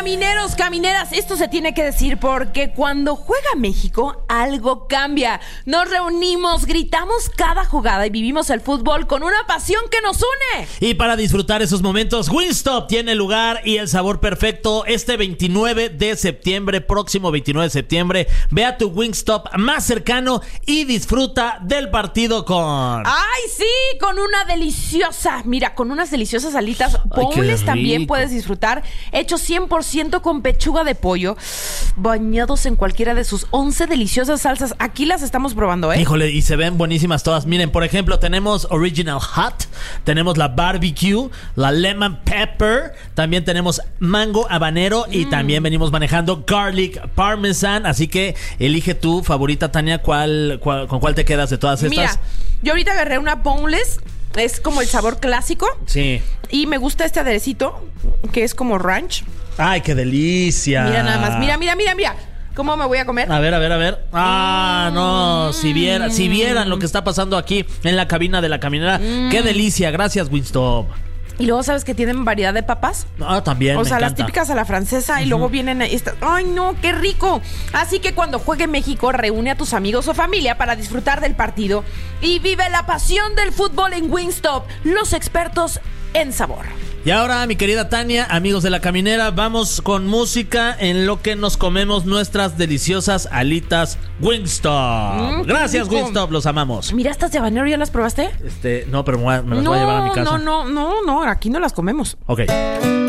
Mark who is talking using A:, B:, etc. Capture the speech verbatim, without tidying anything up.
A: Camineros, camineras, esto se tiene que decir porque cuando juega México, algo cambia. Nos reunimos, gritamos cada jugada y vivimos el fútbol con una pasión que nos une.
B: Y para disfrutar esos momentos, Wingstop tiene el lugar y el sabor perfecto este veintinueve de septiembre, próximo veintinueve de septiembre. Ve a tu Wingstop más cercano y disfruta del partido con...
A: ¡Ay, sí! Con una deliciosa, mira, con unas deliciosas alitas boneless también puedes disfrutar. Hecho cien por ciento con pechuga de pollo, bañados en cualquiera de sus once deliciosas salsas. Aquí las estamos probando, ¿eh?
B: Híjole, y se ven buenísimas todas. Miren, por ejemplo, tenemos Original Hot, tenemos la Barbecue, la Lemon Pepper, también tenemos Mango Habanero y mm. también venimos manejando Garlic Parmesan. Así que elige tu favorita, Tania. ¿Cuál, cuál, ¿Con cuál te quedas de todas estas?
A: Mira, yo ahorita agarré una boneless. Es como el sabor clásico.
B: Sí.
A: Y me gusta este aderecito, que es como ranch.
B: ¡Ay, qué delicia!
A: Mira nada más. Mira, mira, mira, mira. ¿Cómo me voy a comer?
B: A ver, a ver, a ver. Ah, mm. no. Si vieran, si vieran lo que está pasando aquí en la cabina de La Caminera. Mm. ¡Qué delicia! Gracias, Wingstop.
A: Y luego, ¿sabes que tienen variedad de papas?
B: Ah, también.
A: O sea,
B: me
A: las típicas a la francesa. Uh-huh. Y luego vienen estas. ¡Ay, no! ¡Qué rico! Así que cuando juegue México, reúne a tus amigos o familia para disfrutar del partido. Y vive la pasión del fútbol en Wingstop, los expertos en sabor.
B: Y ahora, mi querida Tania, amigos de La Caminera, vamos con música en lo que nos comemos nuestras deliciosas alitas Wingstop. Mm, Gracias, Wingstop, los amamos.
A: Mira, estas de habanero, ¿ya las probaste?
B: Este, no, pero me, me las
A: no,
B: voy a llevar a mi casa.
A: No, no, no, no, aquí no las comemos.
B: Ok.